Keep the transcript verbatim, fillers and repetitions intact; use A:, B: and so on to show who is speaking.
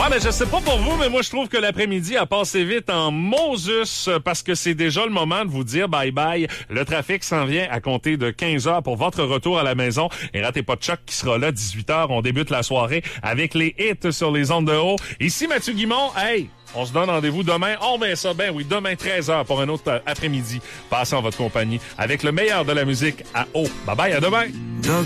A: Ouais, ben je sais pas pour vous, mais moi je trouve que l'après-midi a passé vite en Moses parce que c'est déjà le moment de vous dire bye-bye. Le trafic s'en vient à compter de quinze heures pour votre retour à la maison. Et ratez pas de Choc qui sera là dix-huit heures. On débute la soirée avec les hits sur les ondes de haut. Ici Mathieu Guimond, hey! On se donne rendez-vous demain. On met ça, ben oui, demain treize heures pour un autre après-midi. Passez en votre compagnie avec le meilleur de la musique à haut. Bye bye, à demain!